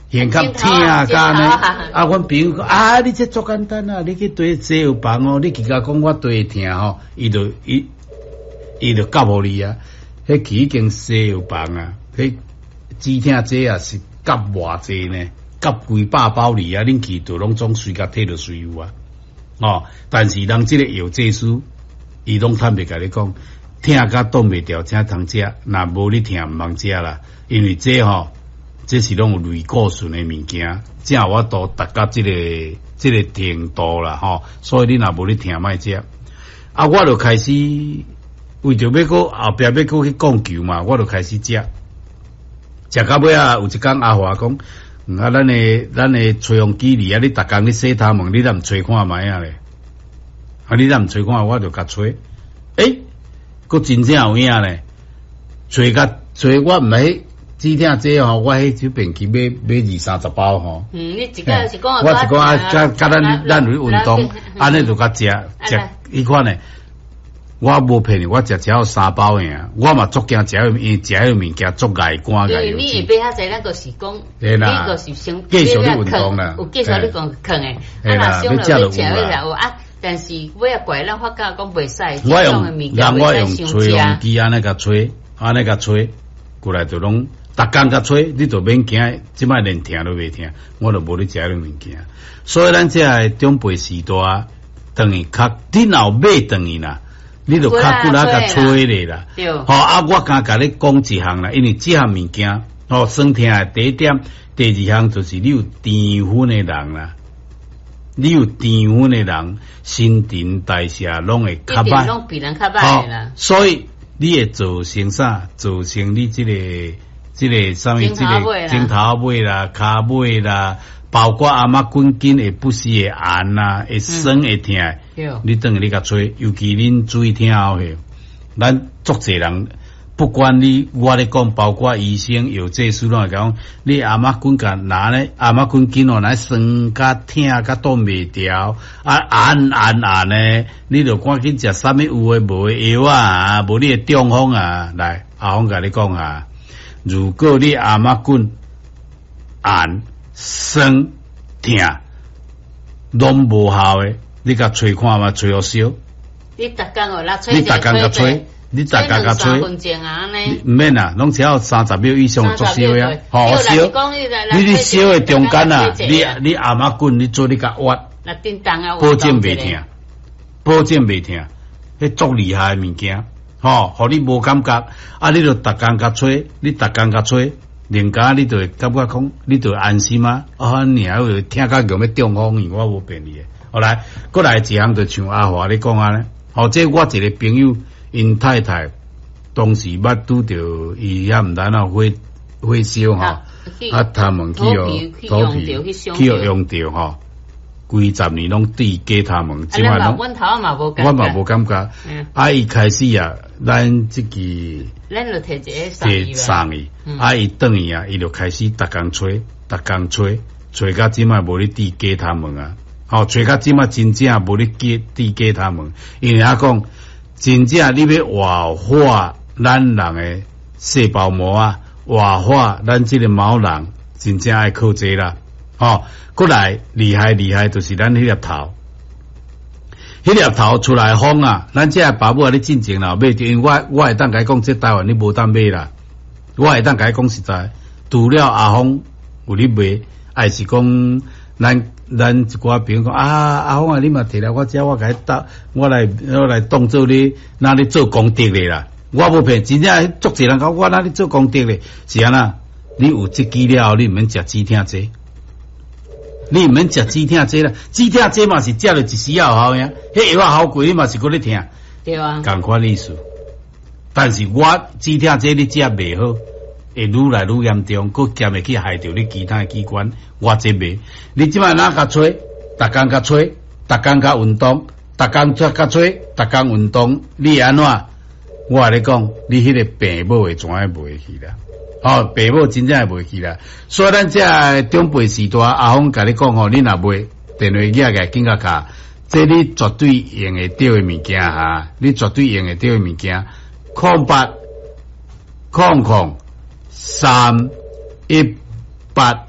现较疼啊，干呢？啊，阮朋友讲啊，你这足简单啊，你去对西药房哦，你去甲讲我对疼吼，伊就教互你啊。迄已经西药房啊，迄止疼剂啊是夹偌济呢？夹几百包里啊，恁去就拢总随甲摕着随有啊。哦，但是人即个药剂师，伊拢坦白甲你讲，疼甲挡袂掉，请通食，若无你疼毋通食啦，因为这吼。这是拢有类固醇的物件，才有法度达到这个程度啦吼。所以你若无你听卖食，啊，我就开始为着要搁后壁要搁去讲究嘛，我就开始食到尾啊。有一天阿华讲，啊，咱的吹风机里啊，你逐工你洗头毛，你若毋吹看卖啊咧？啊，你若毋吹看，我就甲吹，佫真正有影咧，吹我毋係。止疼剂吼，我迄就便去买20-30包吼。 你一个是讲我是讲啊，甲咱有运动，安尼就甲食，迄款呢，我无骗你，我食只有3包尔，我嘛足惊食因为食迄物件足碍肝癌。 因为你会买遐济，咱就是讲，你就是先继续你运动啦， 有继续你讲坑诶，啊，伤了要食有啊。但是我也怪咱发觉讲袂使， 我用吹风机安尼甲吹，过来就拢。逐工甲吹，你就免惊，即摆连听都袂听，我就无咧食迄物件。所以咱这个长辈时代，等于较你若买等于啦，你就较骨力甲吹咧啦。好啊，我敢甲你讲一项啦，因为这项物件，酸痛的第一点，第二项就是你有甜分的人啦，你有甜分的人，新陈代谢拢会较歹， 拢比人较歹啦。 所以你会造成啥？造成你这个啥物？这个枕头尾啦、骹尾啦，包括阿妈滚筋会不时会按啦、会酸会痛。你等于你甲吹，尤其恁注意听后去，咱足侪人，不管你我咧讲，包括医生、药剂师拢会讲，你阿妈滚甲拿咧，阿妈滚筋哦，来酸甲痛甲挡袂掉，按呢，你就赶紧食啥物有诶无诶药啊，无你诶中风啊，来阿峰甲你讲啊。如果你阿妈滚按酸痛拢无效诶，你甲吹看嘛，吹好烧。 你逐工哦，吹， 你逐工甲吹，你逐工甲吹。 3分钟啊，呢？ 毋免啊，拢只要30秒以上作烧呀。好烧。你烧诶中间啊，你阿妈滚，你做你甲挖。 那叮当啊， 保证袂痛，保证袂痛，迄足厉害诶物件。互你无感觉，啊！你就逐工甲吹，你逐工甲吹，人家你就会感觉讲，你就会安心啊！你还会听甲叫要中风，我无骗你诶。后来，过来一项就像阿华你讲啊咧，这我一个朋友，因太太当时捌拄着伊遐毋知哪火烧头毛去头皮去用着规10年拢对假头毛，即摆拢我嘛无感觉。伊开始啊，咱即个咱就摕一个送伊，伊转去啊，伊就开始逐工吹，吹到即摆无咧对假头毛啊，吹到即摆真正无咧对假头毛，因为讲真正你要活化咱人诶细胞膜啊，活化咱即个毛囊，真正爱靠这啦。过来厉害，就是咱迄粒头，迄粒头出来风啊！咱这爸母啊，你进前啦买，因为我会当甲伊讲，这台湾你无当买啦。我会当甲伊讲实在，除了阿峰有你买，还是讲咱一寡朋友讲阿峰啊，你嘛摕来我遮，我甲伊搭，我来当做你哪里做功德咧啦。我无骗，真正足侪人讲我哪里做功德咧，是安那？你有这资料，你毋免食止疼剂。你毋免食止疼剂啦，止疼剂嘛是食了一时有效呀，迄药好贵，你嘛是搁咧疼。 对啊， 同款意思。但是我止疼剂你食袂好，会愈来愈严重，搁兼会去害着你其他器官。我这袂，你即摆哪甲吹，逐工甲吹，逐工甲运动，逐工甲吹，逐工运动，你安怎？我甲你讲，你迄个病母会怎样袂去啦？爸母真正会袂去啦，所以咱这长辈时代，阿峰甲你讲你若买电话寄个紧甲卡，这你绝对用会到的物件哈，你绝对用会到的物件，0800-318